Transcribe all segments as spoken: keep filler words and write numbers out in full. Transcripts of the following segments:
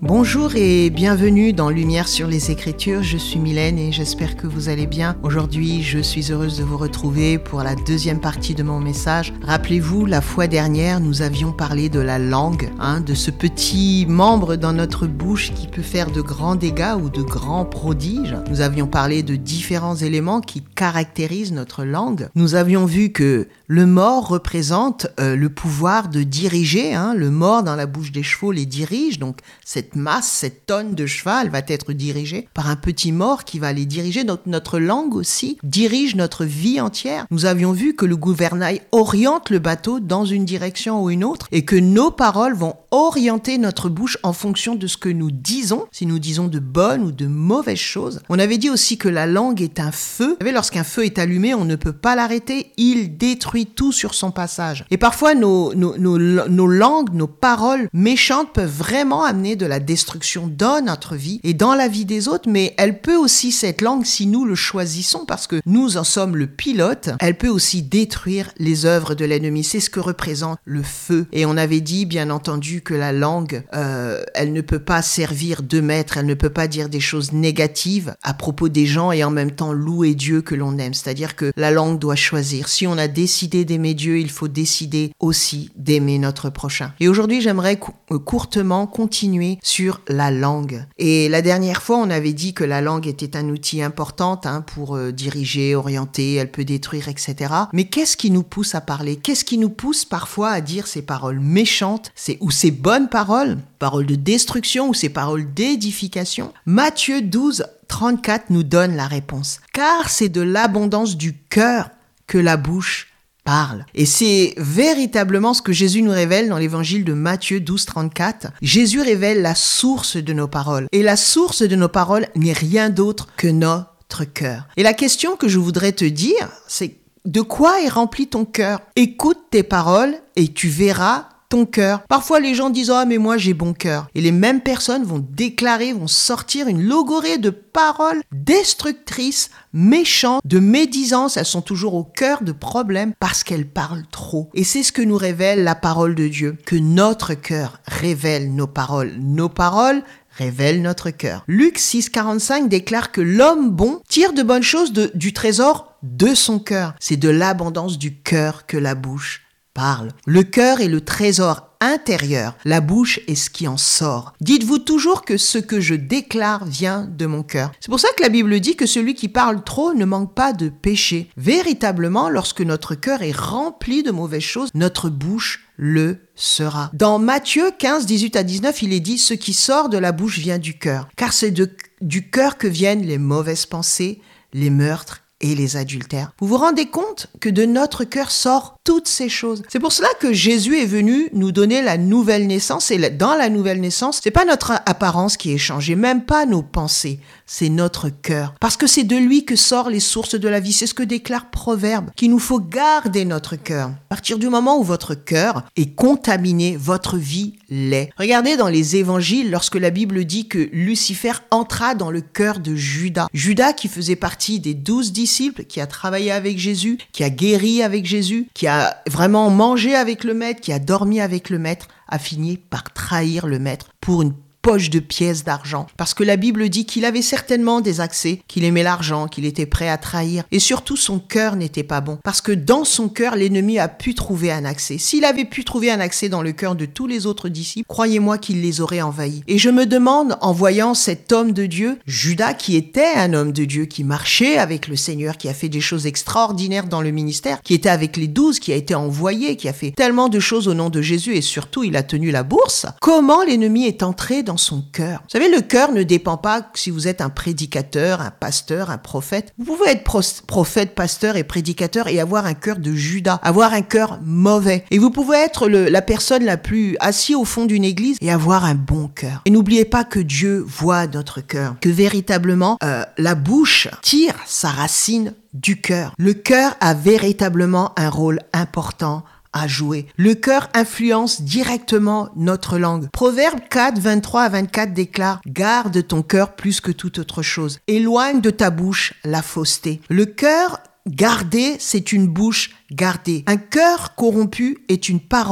Bonjour et bienvenue dans Lumière sur les Écritures, je suis Mylène et j'espère que vous allez bien. Aujourd'hui, je suis heureuse de vous retrouver pour la deuxième partie de mon message. Rappelez-vous, la fois dernière, nous avions parlé de la langue, hein, de ce petit membre dans notre bouche qui peut faire de grands dégâts ou de grands prodiges. Nous avions parlé de différents éléments qui caractérisent notre langue. Nous avions vu que le mors représente euh, le pouvoir de diriger, hein, le mors dans la bouche des chevaux les dirige, donc cette masse, cette tonne de cheval va être dirigée par un petit mors qui va les diriger. Donc notre langue aussi dirige notre vie entière. Nous avions vu que le gouvernail oriente le bateau dans une direction ou une autre et que nos paroles vont orienter notre bouche en fonction de ce que nous disons, si nous disons de bonnes ou de mauvaises choses. On avait dit aussi que la langue est un feu. Vous savez, lorsqu'un feu est allumé, on ne peut pas l'arrêter. Il détruit tout sur son passage. Et parfois, nos, nos, nos, nos langues, nos paroles méchantes peuvent vraiment amener de la destruction dans notre vie et dans la vie des autres, mais elle peut aussi, cette langue, si nous le choisissons, parce que nous en sommes le pilote, elle peut aussi détruire les œuvres de l'ennemi. C'est ce que représente le feu. Et on avait dit, bien entendu, que la langue, euh, elle ne peut pas servir de maître, elle ne peut pas dire des choses négatives à propos des gens et en même temps louer Dieu que l'on aime. C'est-à-dire que la langue doit choisir. Si on a décidé d'aimer Dieu, il faut décider aussi d'aimer notre prochain. Et aujourd'hui, j'aimerais cou- courtement continuer sur la langue. Et la dernière fois, on avait dit que la langue était un outil important hein, pour euh, diriger, orienter, elle peut détruire, et cetera. Mais qu'est-ce qui nous pousse à parler? Qu'est-ce qui nous pousse parfois à dire ces paroles méchantes c'est, ou ces bonnes paroles, paroles de destruction ou ces paroles d'édification? Matthieu douze, trente-quatre nous donne la réponse. Car c'est de l'abondance du cœur que la bouche parle. Et c'est véritablement ce que Jésus nous révèle dans l'évangile de Matthieu douze, trente-quatre. Jésus révèle la source de nos paroles. Et la source de nos paroles n'est rien d'autre que notre cœur. Et la question que je voudrais te dire, c'est de quoi est rempli ton cœur? Écoute tes paroles et tu verras ton cœur. Parfois, les gens disent « Ah, mais moi, j'ai bon cœur ». Et les mêmes personnes vont déclarer, vont sortir une logorée de paroles destructrices, méchantes, de médisance. Elles sont toujours au cœur de problèmes parce qu'elles parlent trop. Et c'est ce que nous révèle la parole de Dieu, que notre cœur révèle nos paroles. Nos paroles révèlent notre cœur. Luc six, quarante-cinq déclare que l'homme bon tire de bonnes choses de, du trésor de son cœur. C'est de l'abondance du cœur que la bouche parle. Le cœur est le trésor intérieur. La bouche est ce qui en sort. Dites-vous toujours que ce que je déclare vient de mon cœur. C'est pour ça que la Bible dit que celui qui parle trop ne manque pas de péché. Véritablement, lorsque notre cœur est rempli de mauvaises choses, notre bouche le sera. Dans Matthieu quinze, dix-huit à dix-neuf, il est dit « Ce qui sort de la bouche vient du cœur, car c'est de, du cœur que viennent les mauvaises pensées, les meurtres, et les adultères. » Vous vous rendez compte que de notre cœur sortent toutes ces choses. C'est pour cela que Jésus est venu nous donner la nouvelle naissance. Et dans la nouvelle naissance, c'est pas notre apparence qui est changée, même pas nos pensées. C'est notre cœur. Parce que c'est de lui que sortent les sources de la vie. C'est ce que déclare Proverbe, qu'il nous faut garder notre cœur. À partir du moment où votre cœur est contaminé, votre vie l'est. Regardez dans les évangiles, lorsque la Bible dit que Lucifer entra dans le cœur de Judas. Judas qui faisait partie des douze disciples, qui a travaillé avec Jésus, qui a guéri avec Jésus, qui a vraiment mangé avec le maître, qui a dormi avec le maître, a fini par trahir le maître pour une poche de pièces d'argent. Parce que la Bible dit qu'il avait certainement des accès, qu'il aimait l'argent, qu'il était prêt à trahir. Et surtout, son cœur n'était pas bon. Parce que dans son cœur, l'ennemi a pu trouver un accès. S'il avait pu trouver un accès dans le cœur de tous les autres disciples, croyez-moi qu'il les aurait envahis. Et je me demande, en voyant cet homme de Dieu, Judas, qui était un homme de Dieu, qui marchait avec le Seigneur, qui a fait des choses extraordinaires dans le ministère, qui était avec les douze, qui a été envoyé, qui a fait tellement de choses au nom de Jésus, et surtout, il a tenu la bourse. Comment l'ennemi est entré dans son cœur? Vous savez, le cœur ne dépend pas si vous êtes un prédicateur, un pasteur, un prophète. Vous pouvez être pro- prophète, pasteur et prédicateur et avoir un cœur de Judas, avoir un cœur mauvais. Et vous pouvez être le, la personne la plus assise au fond d'une église et avoir un bon cœur. Et n'oubliez pas que Dieu voit notre cœur, que véritablement euh, la bouche tire sa racine du cœur. Le cœur a véritablement un rôle important à jouer. Le cœur influence directement notre langue. Proverbe quatre, vingt-trois à vingt-quatre déclare « Garde ton cœur plus que toute autre chose. Éloigne de ta bouche la fausseté. » Le cœur gardé, c'est une bouche gardée. Un cœur corrompu est une parole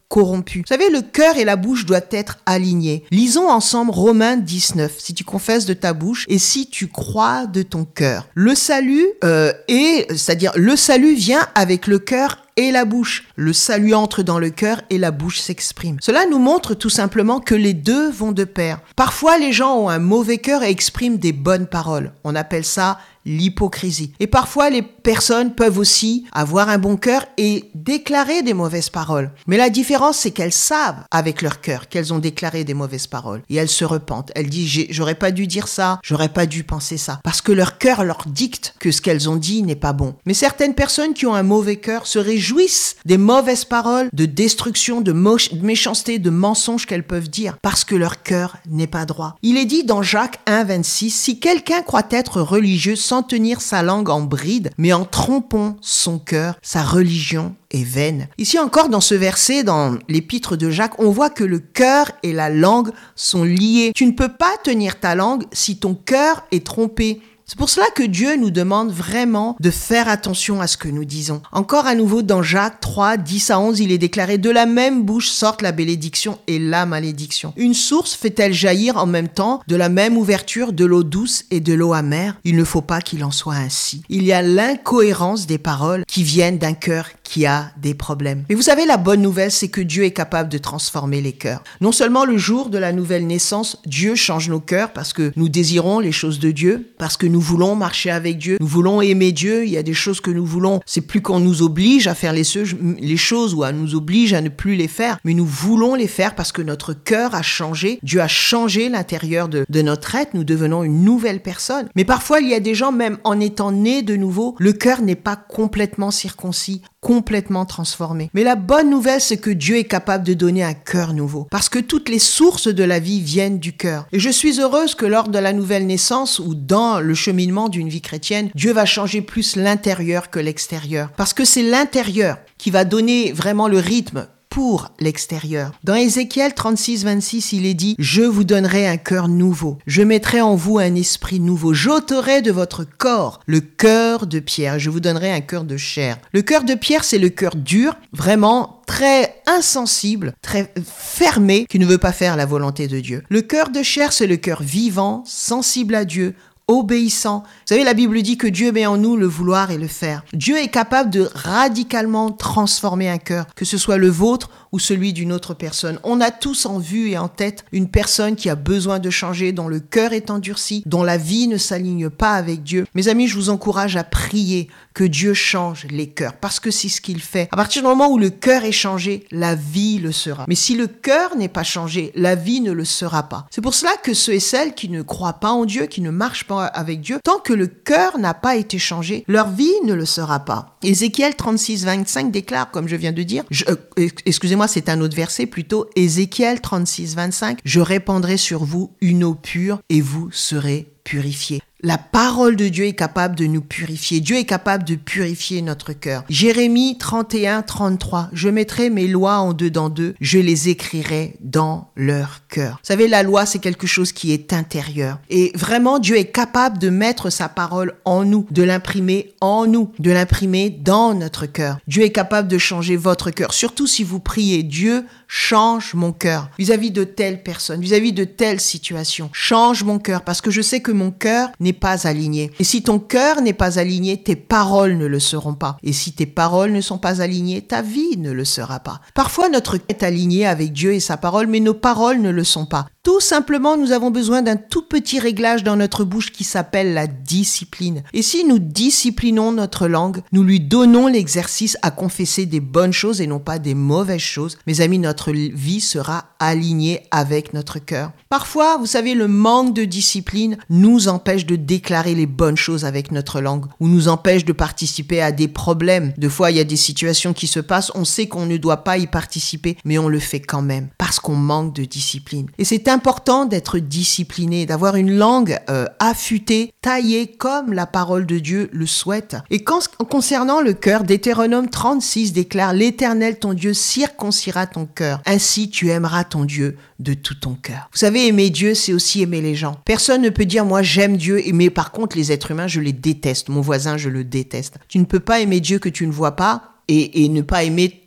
corrompu. Vous savez, le cœur et la bouche doivent être alignés. Lisons ensemble Romains dix-neuf. Si tu confesses de ta bouche et si tu crois de ton cœur. Le salut euh, est, c'est-à-dire le salut vient avec le cœur et la bouche. Le salut entre dans le cœur et la bouche s'exprime. Cela nous montre tout simplement que les deux vont de pair. Parfois, les gens ont un mauvais cœur et expriment des bonnes paroles. On appelle ça l'hypocrisie. Et parfois, les personnes peuvent aussi avoir un bon cœur et déclarer des mauvaises paroles. Mais la différence, c'est qu'elles savent avec leur cœur qu'elles ont déclaré des mauvaises paroles. Et elles se repentent. Elles disent, j'aurais pas dû dire ça, j'aurais pas dû penser ça. Parce que leur cœur leur dicte que ce qu'elles ont dit n'est pas bon. Mais certaines personnes qui ont un mauvais cœur se réjouissent des mauvaises paroles, de destruction, de, moche, de méchanceté, de mensonges qu'elles peuvent dire. Parce que leur cœur n'est pas droit. Il est dit dans Jacques un, vingt-six, si quelqu'un croit être religieux sans tenir sa langue en bride, mais en trompant son cœur, sa religion est vaine. Ici encore, dans ce verset, dans l'épître de Jacques, on voit que le cœur et la langue sont liés. Tu ne peux pas tenir ta langue si ton cœur est trompé. C'est pour cela que Dieu nous demande vraiment de faire attention à ce que nous disons. Encore à nouveau dans Jacques trois, dix à onze, il est déclaré « De la même bouche sortent la bénédiction et la malédiction. Une source fait-elle jaillir en même temps de la même ouverture de l'eau douce et de l'eau amère? Il ne faut pas qu'il en soit ainsi. Il y a l'incohérence des paroles qui viennent d'un cœur qui a des problèmes. Mais vous savez, la bonne nouvelle, c'est que Dieu est capable de transformer les cœurs. Non seulement le jour de la nouvelle naissance, Dieu change nos cœurs parce que nous désirons les choses de Dieu, parce que nous voulons marcher avec Dieu, nous voulons aimer Dieu. Il y a des choses que nous voulons, c'est plus qu'on nous oblige à faire les, les choses ou à nous oblige à ne plus les faire, mais nous voulons les faire parce que notre cœur a changé. Dieu a changé l'intérieur de, de notre être, nous devenons une nouvelle personne. Mais parfois, il y a des gens, même en étant nés de nouveau, le cœur n'est pas complètement circoncis, complètement transformé. Mais la bonne nouvelle, c'est que Dieu est capable de donner un cœur nouveau. Parce que toutes les sources de la vie viennent du cœur. Et je suis heureuse que lors de la nouvelle naissance ou dans le cheminement d'une vie chrétienne, Dieu va changer plus l'intérieur que l'extérieur. Parce que c'est l'intérieur qui va donner vraiment le rythme pour l'extérieur. Dans Ézéchiel trente-six, vingt-six, il est dit « Je vous donnerai un cœur nouveau. Je mettrai en vous un esprit nouveau. J'ôterai de votre corps le cœur de pierre. Je vous donnerai un cœur de chair. » Le cœur de pierre, c'est le cœur dur, vraiment très insensible, très fermé, qui ne veut pas faire la volonté de Dieu. Le cœur de chair, c'est le cœur vivant, sensible à Dieu, obéissant. Vous savez, la Bible dit que Dieu met en nous le vouloir et le faire. Dieu est capable de radicalement transformer un cœur, que ce soit le vôtre ou celui d'une autre personne. On a tous en vue et en tête une personne qui a besoin de changer, dont le cœur est endurci, dont la vie ne s'aligne pas avec Dieu. Mes amis, je vous encourage à prier que Dieu change les cœurs, parce que c'est ce qu'il fait. À partir du moment où le cœur est changé, la vie le sera. Mais si le cœur n'est pas changé, la vie ne le sera pas. C'est pour cela que ceux et celles qui ne croient pas en Dieu, qui ne marchent pas avec Dieu, tant que le cœur n'a pas été changé, leur vie ne le sera pas. Ézéchiel trente-six, vingt-cinq déclare, comme je viens de dire, je, euh, excusez-moi, c'est un autre verset plutôt, Ézéchiel trente-six, vingt-cinq, « Je répandrai sur vous une eau pure et vous serez purifiés. » La parole de Dieu est capable de nous purifier. Dieu est capable de purifier notre cœur. Jérémie trente et un, trente-trois. Je mettrai mes lois en dedans d'eux. Je les écrirai dans leur cœur. Vous savez, la loi, c'est quelque chose qui est intérieur. Et vraiment, Dieu est capable de mettre sa parole en nous, de l'imprimer en nous, de l'imprimer dans notre cœur. Dieu est capable de changer votre cœur. Surtout si vous priez, Dieu, change mon cœur vis-à-vis de telle personne, vis-à-vis de telle situation. Change mon cœur parce que je sais que mon cœur n'est pas aligné. Et si ton cœur n'est pas aligné, tes paroles ne le seront pas. Et si tes paroles ne sont pas alignées, ta vie ne le sera pas. Parfois, notre cœur est aligné avec Dieu et sa parole, mais nos paroles ne le sont pas. Tout simplement, nous avons besoin d'un tout petit réglage dans notre bouche qui s'appelle la discipline. Et si nous disciplinons notre langue, nous lui donnons l'exercice à confesser des bonnes choses et non pas des mauvaises choses, mes amis, notre vie sera alignée avec notre cœur. Parfois, vous savez, le manque de discipline nous empêche de déclarer les bonnes choses avec notre langue ou nous empêche de participer à des problèmes. Des fois, il y a des situations qui se passent, on sait qu'on ne doit pas y participer, mais on le fait quand même parce qu'on manque de discipline. Et c'est important d'être discipliné, d'avoir une langue euh, affûtée, taillée comme la parole de Dieu le souhaite. Et quand, concernant le cœur, Deutéronome trente-six déclare « L'Éternel ton Dieu circoncira ton cœur, ainsi tu aimeras ton Dieu de tout ton cœur. » Vous savez, aimer Dieu, c'est aussi aimer les gens. Personne ne peut dire « Moi, j'aime Dieu, mais par contre, les êtres humains, je les déteste. Mon voisin, je le déteste. » Tu ne peux pas aimer Dieu que tu ne vois pas et, et ne pas aimer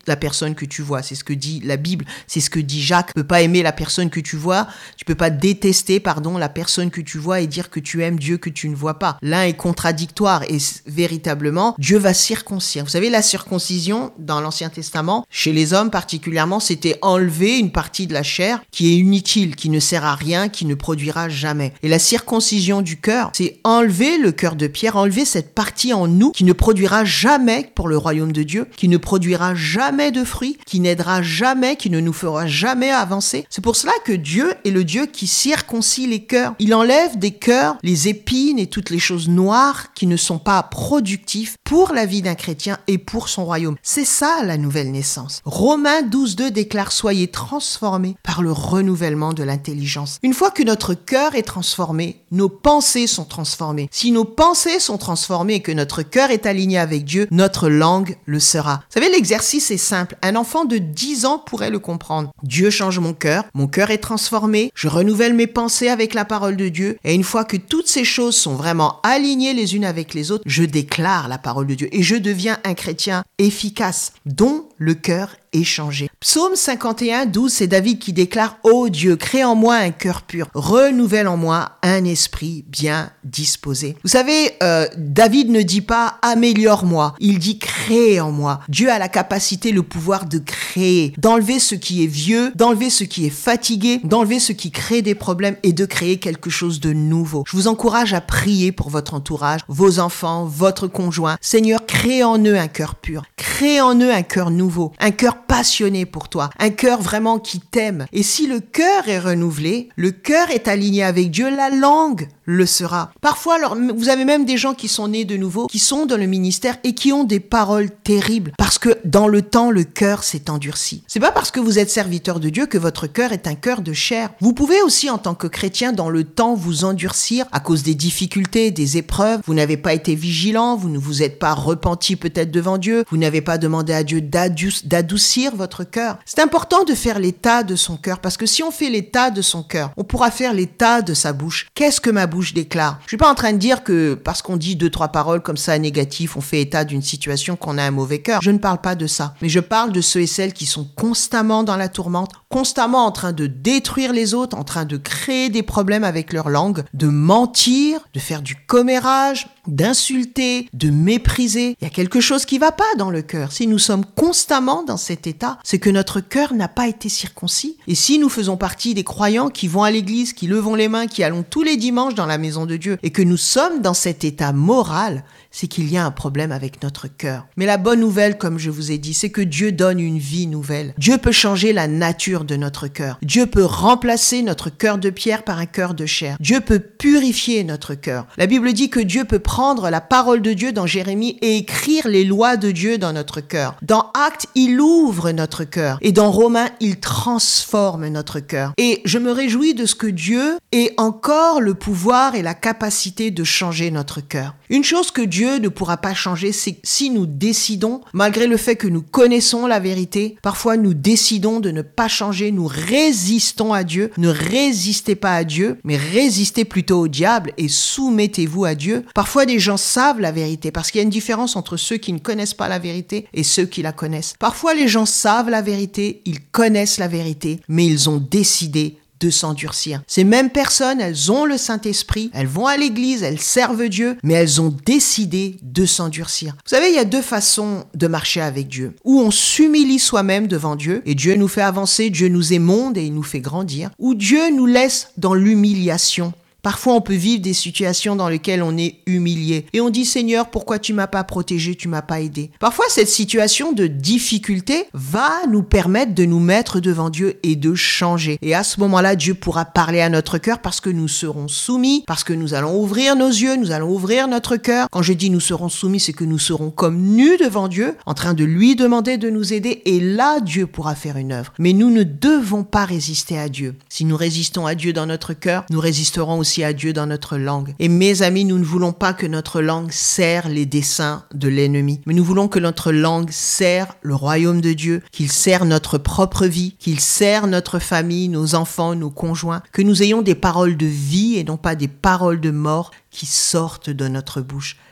la personne que tu vois. C'est ce que dit la Bible, c'est ce que dit Jacques. Tu peux pas aimer la personne que tu vois, tu peux pas détester, pardon, la personne que tu vois et dire que tu aimes Dieu que tu ne vois pas. L'un est contradictoire et véritablement, Dieu va circoncire. Vous savez, la circoncision dans l'Ancien Testament, chez les hommes particulièrement, c'était enlever une partie de la chair qui est inutile, qui ne sert à rien, qui ne produira jamais. Et la circoncision du cœur, c'est enlever le cœur de pierre, enlever cette partie en nous qui ne produira jamais pour le royaume de Dieu, qui ne produira jamais de fruits, qui n'aidera jamais, qui ne nous fera jamais avancer. C'est pour cela que Dieu est le Dieu qui circoncie les cœurs. Il enlève des cœurs les épines et toutes les choses noires qui ne sont pas productifs pour la vie d'un chrétien et pour son royaume. C'est ça la nouvelle naissance. Romains douze deux déclare « Soyez transformés par le renouvellement de l'intelligence ». Une fois que notre cœur est transformé, nos pensées sont transformées. Si nos pensées sont transformées et que notre cœur est aligné avec Dieu, notre langue le sera. Vous savez, l'exercice est simple. Un enfant de dix ans pourrait le comprendre. Dieu change mon cœur, mon cœur est transformé, je renouvelle mes pensées avec la parole de Dieu et une fois que toutes ces choses sont vraiment alignées les unes avec les autres, je déclare la parole de Dieu et je deviens un chrétien efficace dont le cœur est changé. Psaume cinquante et un, douze, c'est David qui déclare « Ô Dieu, crée en moi un cœur pur, renouvelle en moi un esprit bien disposé. » Vous savez, euh, David ne dit pas « améliore-moi », il dit « crée en moi ». Dieu a la capacité, le pouvoir de créer, d'enlever ce qui est vieux, d'enlever ce qui est fatigué, d'enlever ce qui crée des problèmes et de créer quelque chose de nouveau. Je vous encourage à prier pour votre entourage, vos enfants, votre conjoint. Seigneur, crée en eux un cœur pur, crée en eux un cœur nouveau, un cœur passionné pour toi, un cœur vraiment qui t'aime. Et si le cœur est renouvelé, le cœur est aligné avec Dieu, la langue le sera. Parfois, alors, vous avez même des gens qui sont nés de nouveau, qui sont dans le ministère et qui ont des paroles terribles parce que dans le temps, le cœur s'est endurci. C'est pas parce que vous êtes serviteur de Dieu que votre cœur est un cœur de chair. Vous pouvez aussi, en tant que chrétien, dans le temps, vous endurcir à cause des difficultés, des épreuves. Vous n'avez pas été vigilant, vous ne vous êtes pas repenti peut-être devant Dieu, vous n'avez pas demandé à Dieu d'adoucir votre cœur. C'est important de faire l'état de son cœur parce que si on fait l'état de son cœur, on pourra faire l'état de sa bouche. Qu'est-ce que ma bouche déclare? Je suis pas en train de dire que parce qu'on dit deux, trois paroles comme ça négatives, on fait état d'une situation qu'on a un mauvais cœur. Je ne parle pas de ça. Mais je parle de ceux et celles qui sont constamment dans la tourmente, constamment en train de détruire les autres, en train de créer des problèmes avec leur langue, de mentir, de faire du commérage, d'insulter, de mépriser. Il y a quelque chose qui va pas dans le cœur. Si nous sommes constamment dans cet état, c'est que notre cœur n'a pas été circoncis. Et si nous faisons partie des croyants qui vont à l'église, qui levons les mains, qui allons tous les dimanches dans la maison de Dieu, et que nous sommes dans cet état moral, c'est qu'il y a un problème avec notre cœur. Mais la bonne nouvelle, comme je vous ai dit, c'est que Dieu donne une vie nouvelle. Dieu peut changer la nature de notre cœur. Dieu peut remplacer notre cœur de pierre par un cœur de chair. Dieu peut purifier notre cœur. La Bible dit que Dieu peut prendre la parole de Dieu dans Jérémie et écrire les lois de Dieu dans notre cœur. Dans Actes, il ouvre notre cœur. Et dans Romains, il transforme notre cœur. Et je me réjouis de ce que Dieu ait encore le pouvoir et la capacité de changer notre cœur. Une chose que Dieu ne pourra pas changer, c'est si nous décidons, malgré le fait que nous connaissons la vérité, parfois nous décidons de ne pas changer, nous résistons à Dieu. Ne résistez pas à Dieu, mais résistez plutôt au diable et soumettez-vous à Dieu. Parfois, des gens savent la vérité parce qu'il y a une différence entre ceux qui ne connaissent pas la vérité et ceux qui la connaissent. Parfois, les gens savent la vérité, ils connaissent la vérité, mais ils ont décidé de s'endurcir. Ces mêmes personnes, elles ont le Saint-Esprit, elles vont à l'église, elles servent Dieu, mais elles ont décidé de s'endurcir. Vous savez, il y a deux façons de marcher avec Dieu. Ou on s'humilie soi-même devant Dieu, et Dieu nous fait avancer, Dieu nous émonde et il nous fait grandir. Ou Dieu nous laisse dans l'humiliation. Parfois, on peut vivre des situations dans lesquelles on est humilié. Et on dit, Seigneur, pourquoi tu m'as pas protégé, tu m'as pas aidé? Parfois, cette situation de difficulté va nous permettre de nous mettre devant Dieu et de changer. Et à ce moment-là, Dieu pourra parler à notre cœur parce que nous serons soumis, parce que nous allons ouvrir nos yeux, nous allons ouvrir notre cœur. Quand je dis nous serons soumis, c'est que nous serons comme nus devant Dieu, en train de lui demander de nous aider. Et là, Dieu pourra faire une œuvre. Mais nous ne devons pas résister à Dieu. Si nous résistons à Dieu dans notre cœur, nous résisterons aussi à Dieu dans notre langue. Et mes amis, nous ne voulons pas que notre langue sert les desseins de l'ennemi, mais nous voulons que notre langue sert le royaume de Dieu, qu'il sert notre propre vie, qu'il sert notre famille, nos enfants, nos conjoints, que nous ayons des paroles de vie et non pas des paroles de mort qui sortent de notre bouche.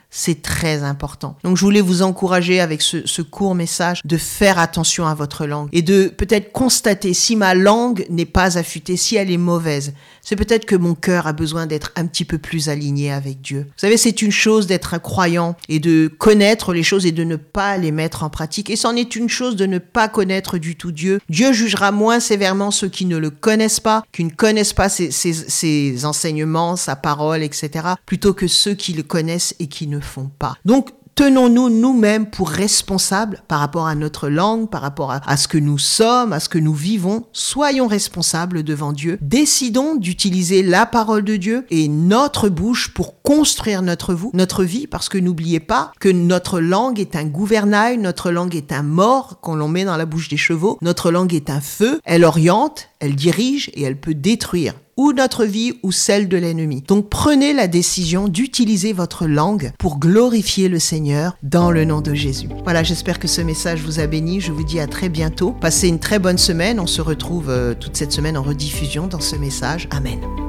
C'est très important. Donc je voulais vous encourager avec ce, ce court message de faire attention à votre langue et de peut-être constater si ma langue n'est pas affûtée, si elle est mauvaise. C'est peut-être que mon cœur a besoin d'être un petit peu plus aligné avec Dieu. Vous savez, c'est une chose d'être un croyant et de connaître les choses et de ne pas les mettre en pratique. Et c'en est une chose de ne pas connaître du tout Dieu. Dieu jugera moins sévèrement ceux qui ne le connaissent pas, qui ne connaissent pas ses, ses, ses enseignements, sa parole, et cetera, plutôt que ceux qui le connaissent et qui ne font pas. Donc, tenons-nous nous-mêmes pour responsables par rapport à notre langue, par rapport à, à ce que nous sommes, à ce que nous vivons. Soyons responsables devant Dieu. Décidons d'utiliser la parole de Dieu et notre bouche pour construire notre, vous, notre vie, parce que n'oubliez pas que notre langue est un gouvernail, notre langue est un mors qu'on l'on met dans la bouche des chevaux, notre langue est un feu, elle oriente, elle dirige et elle peut détruire ou notre vie ou celle de l'ennemi. Donc prenez la décision d'utiliser votre langue pour glorifier le Seigneur dans le nom de Jésus. Voilà, j'espère que ce message vous a béni. Je vous dis à très bientôt. Passez une très bonne semaine. On se retrouve euh, toute cette semaine en rediffusion dans ce message. Amen.